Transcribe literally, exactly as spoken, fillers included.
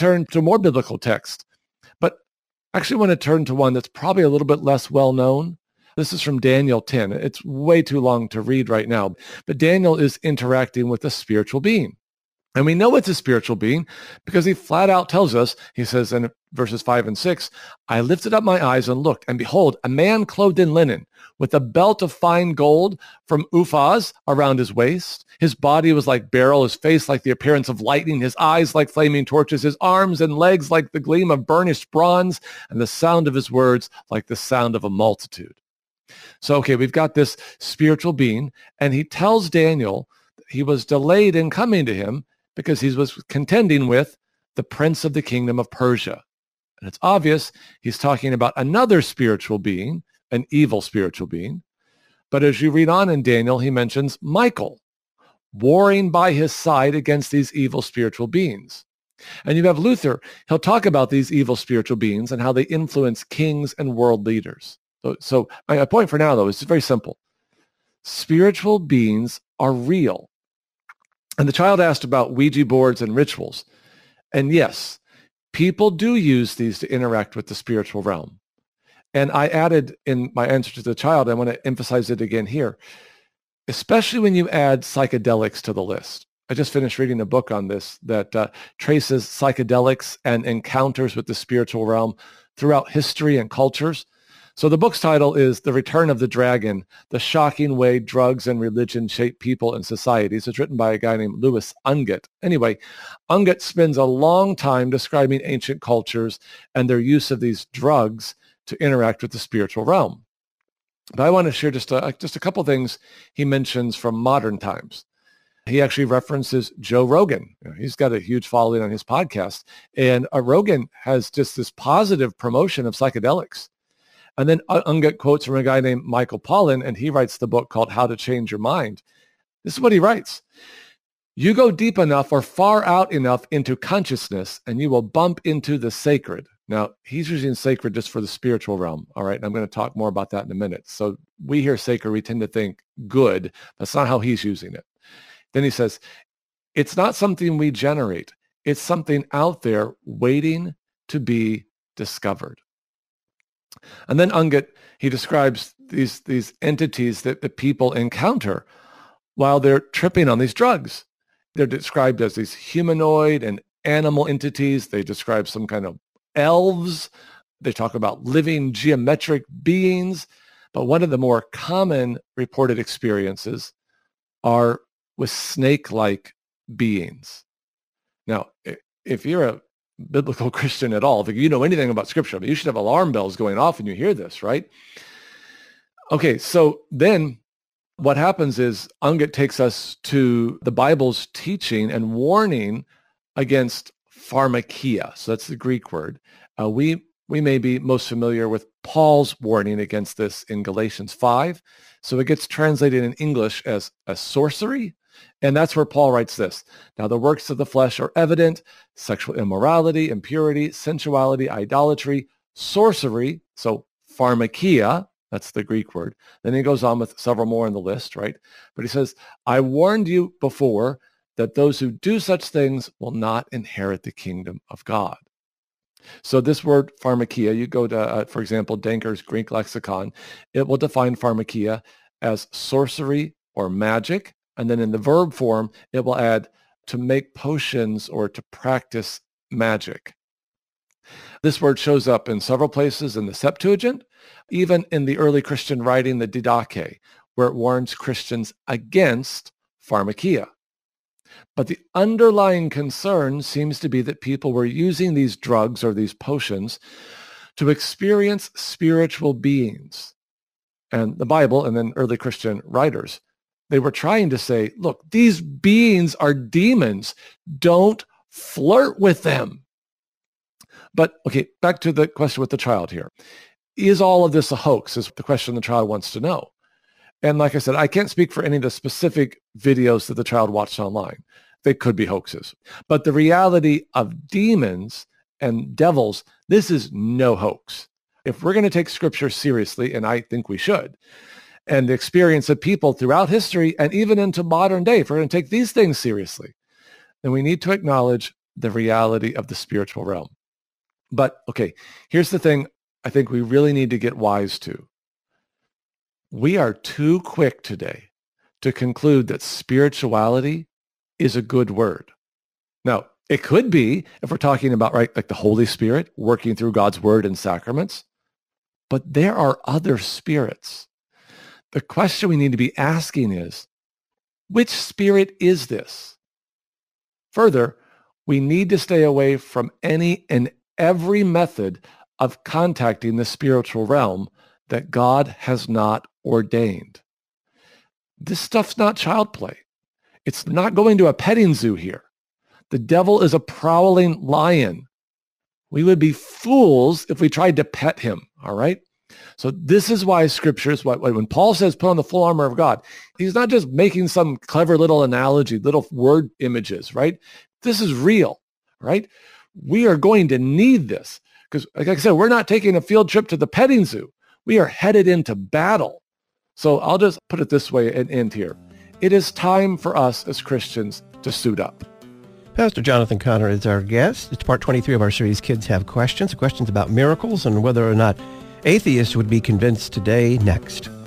turn to more biblical text, but I actually want to turn to one that's probably a little bit less well-known. This is from Daniel ten. It's way too long to read right now, but Daniel is interacting with a spiritual being. And we know it's a spiritual being because he flat out tells us, he says in verses five and six, I lifted up my eyes and looked, and behold, a man clothed in linen with a belt of fine gold from Uphaz around his waist. His body was like beryl, his face like the appearance of lightning, his eyes like flaming torches, his arms and legs like the gleam of burnished bronze, and the sound of his words like the sound of a multitude. So, okay, we've got this spiritual being, and he tells Daniel he was delayed in coming to him because he was contending with the prince of the kingdom of Persia. And it's obvious he's talking about another spiritual being, an evil spiritual being. But as you read on in Daniel, he mentions Michael warring by his side against these evil spiritual beings. And you have Luther, he'll talk about these evil spiritual beings and how they influence kings and world leaders. So, so my point for now, though, is very simple. Spiritual beings are real. And the child asked about Ouija boards and rituals. And yes, people do use these to interact with the spiritual realm. And I added in my answer to the child, I want to emphasize it again here, especially when you add psychedelics to the list. I just finished reading a book on this that uh, traces psychedelics and encounters with the spiritual realm throughout history and cultures. So the book's title is The Return of the Dragon, The Shocking Way Drugs and Religion Shape People and Societies. It's written by a guy named Louis Unget. Anyway, Unget spends a long time describing ancient cultures and their use of these drugs to interact with the spiritual realm. But I want to share just a, just a couple things he mentions from modern times. He actually references Joe Rogan. You know, he's got a huge following on his podcast. And uh, Rogan has just this positive promotion of psychedelics. And then Unget quotes from a guy named Michael Pollan, and he writes the book called How to Change Your Mind. This is what he writes. You go deep enough or far out enough into consciousness, and you will bump into the sacred. Now, he's using sacred just for the spiritual realm, all right? And I'm going to talk more about that in a minute. So we hear sacred, we tend to think good. That's not how he's using it. Then he says, it's not something we generate. It's something out there waiting to be discovered. And then Unget, he describes these, these entities that the people encounter while they're tripping on these drugs. They're described as these humanoid and animal entities. They describe some kind of elves. They talk about living geometric beings. But one of the more common reported experiences are with snake-like beings. Now, if you're a biblical Christian at all, if you know anything about Scripture, I mean, you should have alarm bells going off when you hear this, right? Okay, so then what happens is Unget takes us to the Bible's teaching and warning against pharmakia. So that's the Greek word. Uh, we we may be most familiar with Paul's warning against this in Galatians five. So it gets translated in English as a sorcery. And that's where Paul writes this. Now, the works of the flesh are evident: sexual immorality, impurity, sensuality, idolatry, sorcery. So pharmakia, that's the Greek word. Then he goes on with several more on the list, right? But he says, I warned you before that those who do such things will not inherit the kingdom of God. So this word pharmakia, you go to, uh, for example, Denker's Greek lexicon, it will define pharmakia as sorcery or magic. And then in the verb form, it will add to make potions or to practice magic. This word shows up in several places in the Septuagint, even in the early Christian writing, the Didache, where it warns Christians against pharmakia. But the underlying concern seems to be that people were using these drugs or these potions to experience spiritual beings. And the Bible and then early Christian writers, they were trying to say, look, these beings are demons. Don't flirt with them. But, okay, back to the question with the child here. Is all of this a hoax is the question the child wants to know. And like I said, I can't speak for any of the specific videos that the child watched online. They could be hoaxes. But the reality of demons and devils, this is no hoax. If we're going to take Scripture seriously, and I think we should, and the experience of people throughout history and even into modern day, if we're going to take these things seriously, then we need to acknowledge the reality of the spiritual realm. But okay, here's the thing I think we really need to get wise to. We are too quick today to conclude that spirituality is a good word. Now, it could be if we're talking about, right, like the Holy Spirit working through God's word and sacraments, but there are other spirits. The question we need to be asking is, which spirit is this? Further, we need to stay away from any and every method of contacting the spiritual realm that God has not ordained. This stuff's not child play. It's not going to a petting zoo here. The devil is a prowling lion. We would be fools if we tried to pet him, all right? So this is why scriptures, when Paul says put on the full armor of God, he's not just making some clever little analogy, little word images, right? This is real, right? We are going to need this because, like I said, we're not taking a field trip to the petting zoo. We are headed into battle. So I'll just put it this way and end here. It is time for us as Christians to suit up. Pastor Jonathan Conner is our guest. It's part twenty-three of our series, Kids Have Questions, questions about miracles and whether or not atheists would be convinced today. Next.